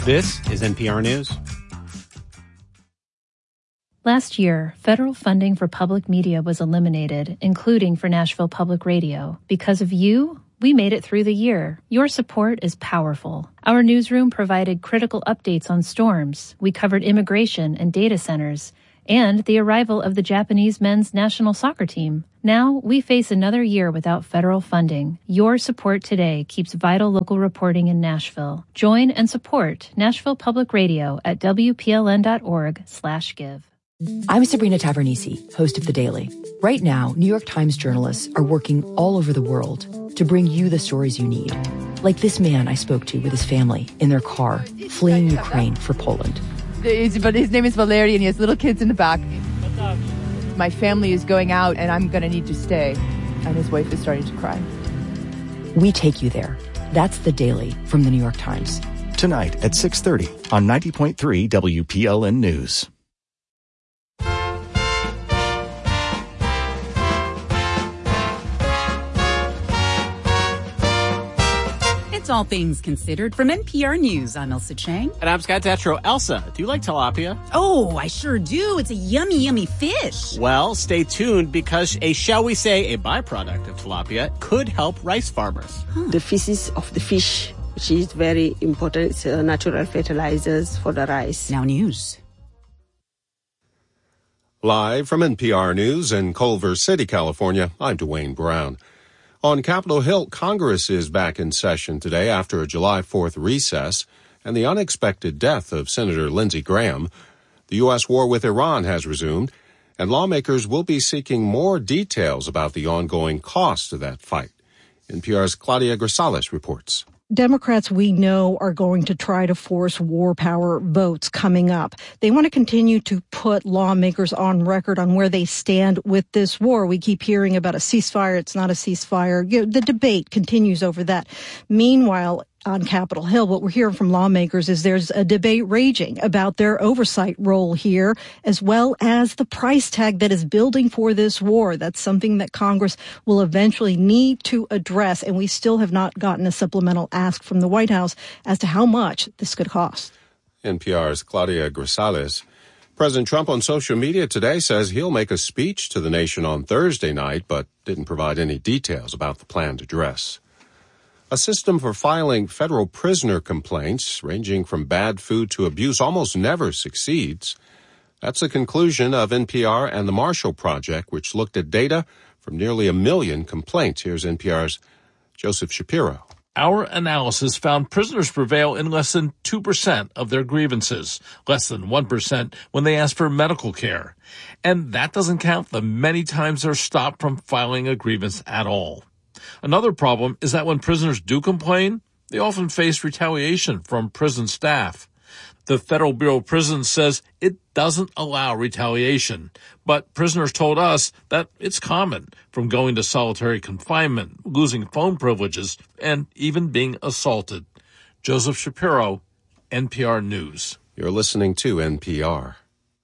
This is NPR News. Last year, federal funding for public media was eliminated, including for Nashville Public Radio. Because of you, we made it through the year. Your support is powerful. Our newsroom provided critical updates on storms. We covered immigration and data centers, and the arrival of the Japanese men's national soccer team. Now, we face another year without federal funding. Your support today keeps vital local reporting in Nashville. Join and support Nashville Public Radio at WPLN.org/give. I'm Sabrina Tavernise, host of The Daily. Right now, New York Times journalists are working all over the world to bring you the stories you need. Like this man I spoke to with his family in their car, fleeing Ukraine for Poland. But his name is Valery, and he has little kids in the back. My family is going out, and I'm going to need to stay. And his wife is starting to cry. We take you there. That's The Daily from The New York Times. Tonight at 6:30 on 90.3 WPLN News. It's All Things Considered from NPR News. I'm Elsa Chang. And I'm Scott Tetro. Elsa, do you like tilapia? Oh, I sure do. It's a yummy, yummy fish. Well, stay tuned because a byproduct of tilapia could help rice farmers. The feces of the fish, which is very important. It's natural fertilizers for the rice. Now news. Live from NPR News in Culver City, California, I'm Dwayne Brown. On Capitol Hill, Congress is back in session today after a July 4th recess and the unexpected death of Senator Lindsey Graham. The U.S. war with Iran has resumed, and lawmakers will be seeking more details about the ongoing cost of that fight. NPR's Claudia Grisales reports. Democrats, we know, are going to try to force war power votes coming up. They want to continue to put lawmakers on record on where they stand with this war. We keep hearing about a ceasefire. It's not a ceasefire. The debate continues over that. Meanwhile, on Capitol Hill, what we're hearing from lawmakers is there's a debate raging about their oversight role here, as well as the price tag that is building for this war. That's something that Congress will eventually need to address, and we still have not gotten a supplemental ask from the White House as to how much this could cost. NPR's Claudia Grisales. President Trump on social media today says he'll make a speech to the nation on Thursday night, but didn't provide any details about the planned address. A system for filing federal prisoner complaints, ranging from bad food to abuse, almost never succeeds. That's the conclusion of NPR and the Marshall Project, which looked at data from nearly 1 million complaints. Here's NPR's Joseph Shapiro. Our analysis found prisoners prevail in less than 2% of their grievances, less than 1% when they ask for medical care. And that doesn't count the many times they're stopped from filing a grievance at all. Another problem is that when prisoners do complain, they often face retaliation from prison staff. The Federal Bureau of Prisons says it doesn't allow retaliation, but prisoners told us that it's common, from going to solitary confinement, losing phone privileges, and even being assaulted. Joseph Shapiro, NPR News. You're listening to NPR.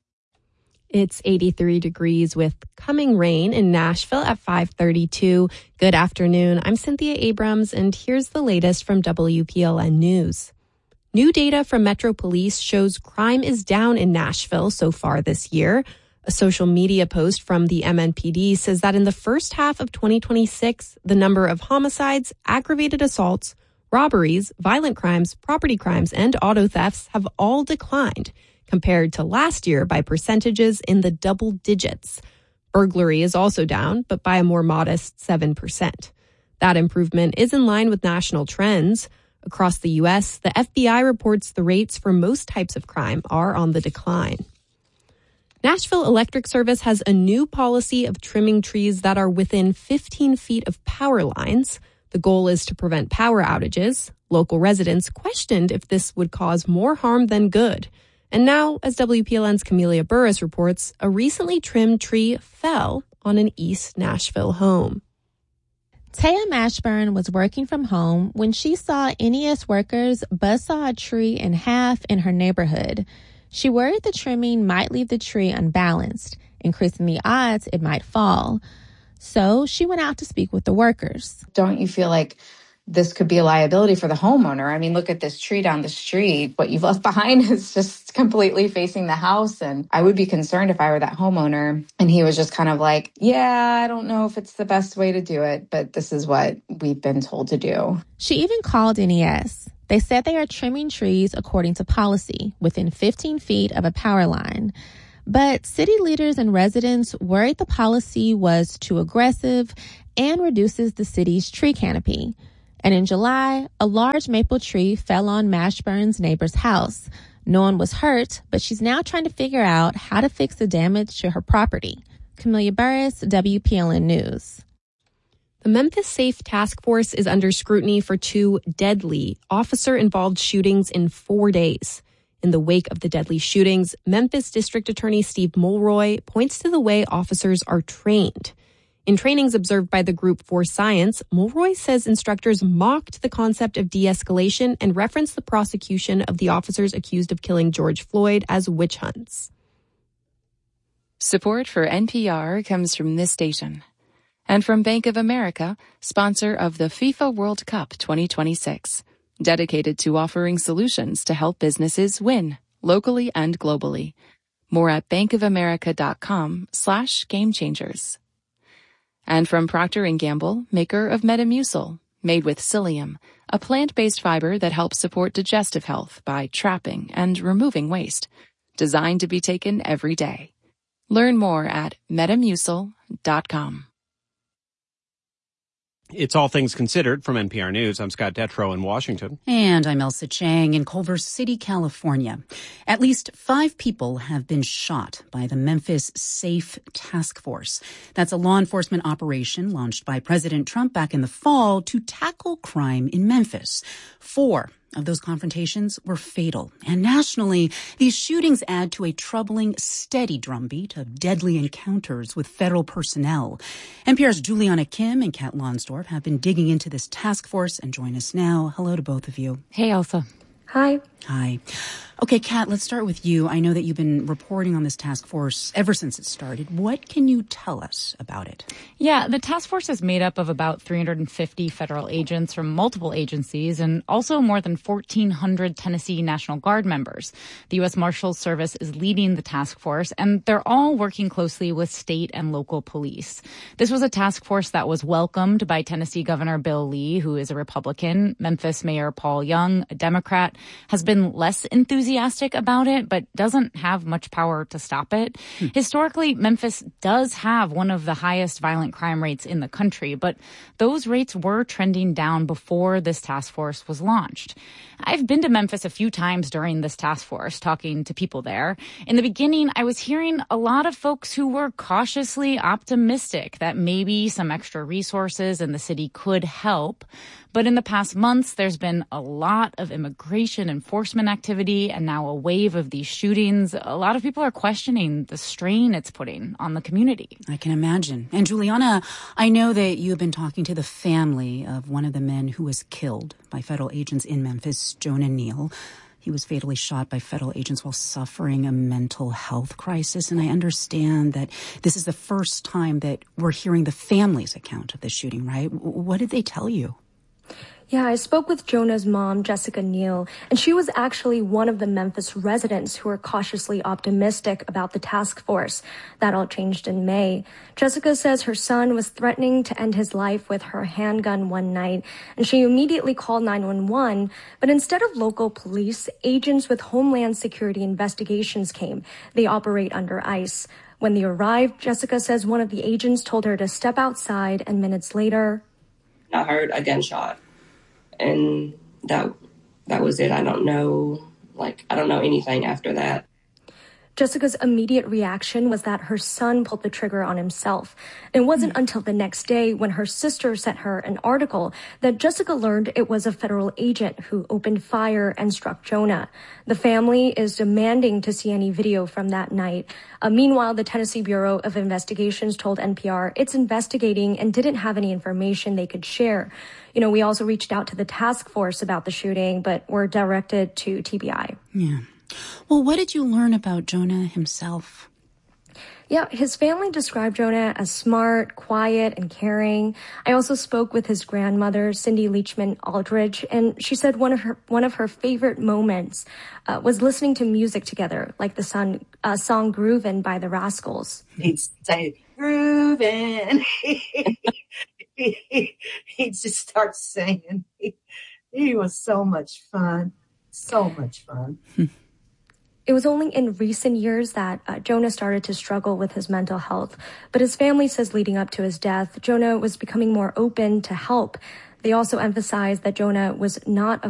It's 83 degrees with coming rain in Nashville at 5:32. Good afternoon. I'm Cynthia Abrams, and here's the latest from WPLN News. New data from Metro Police shows crime is down in Nashville so far this year. A social media post from the MNPD says that in the first half of 2026, the number of homicides, aggravated assaults, robberies, violent crimes, property crimes, and auto thefts have all declined compared to last year by percentages in the double digits. Burglary is also down, but by a more modest 7%. That improvement is in line with national trends. Across the U.S., the FBI reports the rates for most types of crime are on the decline. Nashville Electric Service has a new policy of trimming trees that are within 15 feet of power lines. The goal is to prevent power outages. Local residents questioned if this would cause more harm than good. And now, as WPLN's Camelia Burris reports, a recently trimmed tree fell on an East Nashville home. Taya Mashburn was working from home when she saw NES workers buzzsaw a tree in half in her neighborhood. She worried the trimming might leave the tree unbalanced, increasing the odds it might fall. So she went out to speak with the workers. Don't you feel like this could be a liability for the homeowner. I mean, look at this tree down the street. What you've left behind is just completely facing the house. And I would be concerned if I were that homeowner. And he was just kind of like, yeah, I don't know if it's the best way to do it, but this is what we've been told to do. She even called NES. They said they are trimming trees according to policy within 15 feet of a power line. But city leaders and residents worried the policy was too aggressive and reduces the city's tree canopy. And in July, a large maple tree fell on Mashburn's neighbor's house. No one was hurt, but she's now trying to figure out how to fix the damage to her property. Camelia Burris, WPLN News. The Memphis Safe Task Force is under scrutiny for 2 deadly officer-involved shootings in 4 days. In the wake of the deadly shootings, Memphis District Attorney Steve Mulroy points to the way officers are trained. In trainings observed by the group For Science, Mulroy says instructors mocked the concept of de-escalation and referenced the prosecution of the officers accused of killing George Floyd as witch hunts. Support for NPR comes from this station and from Bank of America, sponsor of the FIFA World Cup 2026, dedicated to offering solutions to help businesses win locally and globally. More at bankofamerica.com/gamechangers. And from Procter & Gamble, maker of Metamucil, made with psyllium, a plant-based fiber that helps support digestive health by trapping and removing waste, designed to be taken every day. Learn more at metamucil.com. It's All Things Considered from NPR News. I'm Scott Detrow in Washington. And I'm Elsa Chang in Culver City, California. At least 5 people have been shot by the Memphis Safe Task Force. That's a law enforcement operation launched by President Trump back in the fall to tackle crime in Memphis. 4 of those confrontations were fatal. And nationally, these shootings add to a troubling, steady drumbeat of deadly encounters with federal personnel. NPR's Juliana Kim and Kat Lonsdorf have been digging into this task force and join us now. Hello to both of you. Hey, Elsa. Hi. Hi. Okay, Kat, let's start with you. I know that you've been reporting on this task force ever since it started. What can you tell us about it? Yeah, the task force is made up of about 350 federal agents from multiple agencies and also more than 1,400 Tennessee National Guard members. The U.S. Marshals Service is leading the task force, and they're all working closely with state and local police. This was a task force that was welcomed by Tennessee Governor Bill Lee, who is a Republican. Memphis Mayor Paul Young, a Democrat, has been less enthusiastic about it, but doesn't have much power to stop it. Historically, Memphis does have one of the highest violent crime rates in the country, but those rates were trending down before this task force was launched. I've been to Memphis a few times during this task force, talking to people there. In the beginning, I was hearing a lot of folks who were cautiously optimistic that maybe some extra resources in the city could help. But in the past months, there's been a lot of immigration enforcement activity and now a wave of these shootings. A lot of people are questioning the strain it's putting on the community. I can imagine. And Juliana, I know that you have been talking to the family of one of the men who was killed by federal agents in Memphis, Jonah Neal. He was fatally shot by federal agents while suffering a mental health crisis. And I understand that this is the first time that we're hearing the family's account of the shooting, right? What did they tell you? Yeah, I spoke with Jonah's mom, Jessica Neal, and she was actually one of the Memphis residents who were cautiously optimistic about the task force. That all changed in May. Jessica says her son was threatening to end his life with her handgun one night, and she immediately called 911. But instead of local police, agents with Homeland Security investigations came. They operate under ICE. When they arrived, Jessica says one of the agents told her to step outside, and minutes later, I heard a gunshot. And that was it. I don't know anything after that. Jessica's immediate reaction was that her son pulled the trigger on himself. It wasn't until the next day when her sister sent her an article that Jessica learned it was a federal agent who opened fire and struck Jonah. The family is demanding to see any video from that night. Meanwhile, the Tennessee Bureau of Investigations told NPR it's investigating and didn't have any information they could share. You know, we also reached out to the task force about the shooting, but were directed to TBI. Yeah. Well, what did you learn about Jonah himself? Yeah, his family described Jonah as smart, quiet, and caring. I also spoke with his grandmother, Cindy Leachman Aldridge, and she said one of her favorite moments was listening to music together, like the song "Groovin'" by the Rascals. He'd say, "Groovin'." He'd just start singing. He was so much fun. So much fun. It was only in recent years that Jonah started to struggle with his mental health. But his family says leading up to his death, Jonah was becoming more open to help. They also emphasized that Jonah was not a